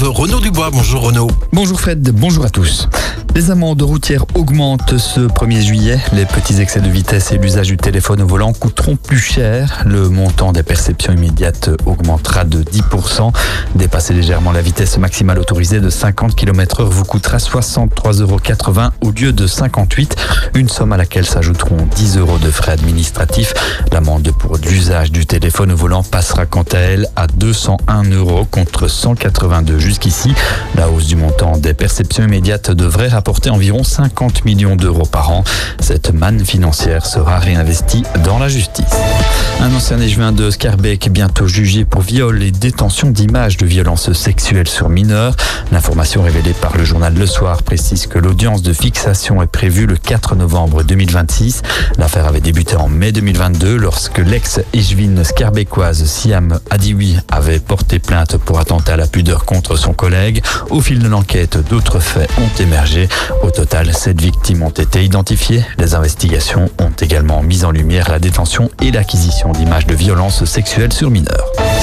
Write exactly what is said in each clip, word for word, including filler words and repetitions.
Renaud Dubois. Bonjour Renaud. Bonjour Fred, bonjour à tous. Les amendes routières augmentent ce premier juillet. Les petits excès de vitesse et l'usage du téléphone au volant coûteront plus cher. Le montant des perceptions immédiates augmentera de dix pour cent. Dépasser légèrement la vitesse maximale autorisée de cinquante kilomètres heure vous coûtera soixante-trois euros quatre-vingts au lieu de cinquante-huit. Une somme à laquelle s'ajouteront dix euros de frais administratifs. L'amende pour l'usage du téléphone au volant passera quant à elle à deux cent un euros contre cent quatre-vingt-deux jusqu'ici. La hausse du montant des perceptions immédiates devrait rapporter environ cinquante millions d'euros par an. Cette manne financière sera réinvestie dans la justice. Un ancien échevin de Schaerbeek bientôt jugé pour viol et détention d'images de violences sexuelles sur mineurs. L'information révélée par le journal Le Soir précise que l'audience de fixation est prévue le quatre novembre deux mille vingt-six. L'affaire avait débuté en mai deux mille vingt-deux lorsque l'ex-échevine schaerbékoise Siam Adioui avait porté plainte pour attentat à la pudeur contre son collègue. Au fil de l'enquête, d'autres faits ont émergé. Au total, sept victimes ont été identifiées. Les investigations ont également mis en lumière la détention et l'acquisition d'images de violences sexuelles sur mineurs.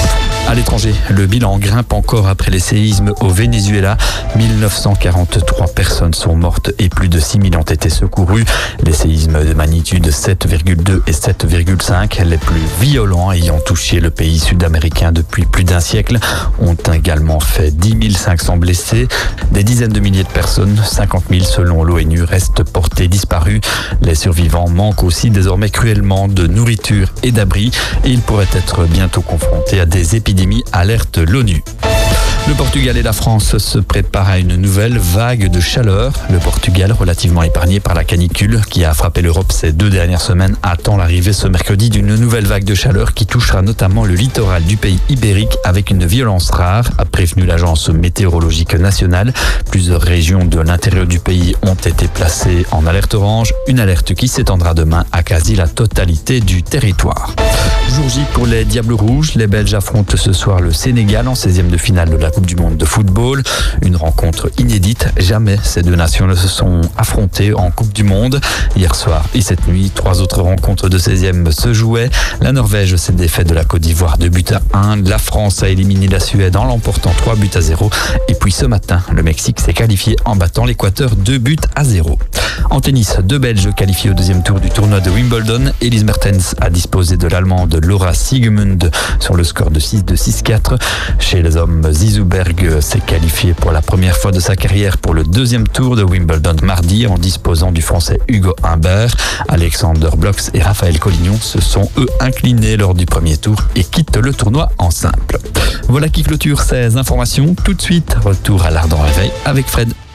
À l'étranger, le bilan grimpe encore après les séismes au Venezuela. mille neuf cent quarante-trois personnes sont mortes et plus de six mille ont été secourues. Les séismes de magnitude sept virgule deux et sept virgule cinq, les plus violents ayant touché le pays sud-américain depuis plus d'un siècle, ont également fait dix mille cinq cents blessés. Des dizaines de milliers de personnes, cinquante mille selon l'ONU, restent portées disparues. Les survivants manquent aussi désormais cruellement de nourriture et d'abri et ils pourraient être bientôt confrontés à des épidémies. Alerte l'ONU. Le Portugal et la France se préparent à une nouvelle vague de chaleur. Le Portugal, relativement épargné par la canicule qui a frappé l'Europe ces deux dernières semaines, attend l'arrivée ce mercredi d'une nouvelle vague de chaleur qui touchera notamment le littoral du pays ibérique avec une violence rare, a prévenu l'agence météorologique nationale. Plusieurs régions de l'intérieur du pays ont été placées en alerte orange, une alerte qui s'étendra demain à quasi la totalité du territoire. Jour J pour les Diables Rouges, les Belges affrontent ce soir le Sénégal en seizième de finale de la Coupe du Monde de football. Une rencontre inédite. Jamais ces deux nations ne se sont affrontées en Coupe du Monde. Hier soir et cette nuit, trois autres rencontres de seizième se jouaient. La Norvège s'est défaite de la Côte d'Ivoire deux buts à un. La France a éliminé la Suède en l'emportant trois buts à zéro. Et puis ce matin, le Mexique s'est qualifié en battant l'Équateur deux buts à zéro. En tennis, deux Belges qualifiés au deuxième tour du tournoi de Wimbledon. Elise Mertens a disposé de l'Allemande Laura Siegemund sur le score de six deux six quatre. Chez les hommes, Zizou Berg s'est qualifié pour la première fois de sa carrière pour le deuxième tour de Wimbledon mardi en disposant du français Hugo Humbert. Alexander Blox et Raphaël Collignon se sont eux inclinés lors du premier tour et quittent le tournoi en simple. Voilà qui clôture ces informations. Tout de suite, retour à l'Ardent Réveil avec Fred.